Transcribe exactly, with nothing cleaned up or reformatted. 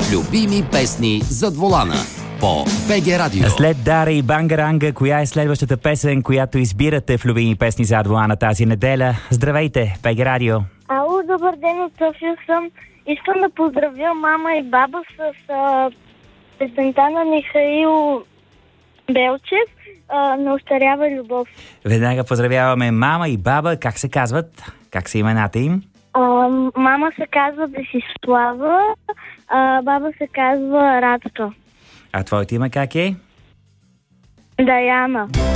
Любими песни зад волана по БГ Радио. След Дара и Бангаранга, коя е следващата песен, която избирате в Любими песни зад волана тази неделя? Здравейте, БГ Радио. Ало, добър ден, от София съм. Искам да поздравя мама и баба с а, песента на Михаил Белчев, а, на Остарява любов. Веднага поздравяваме мама и баба. Как се казват? Как са имената им? А, мама се казва Десислава, а баба се казва Радка. А твоето име как е? Даяна.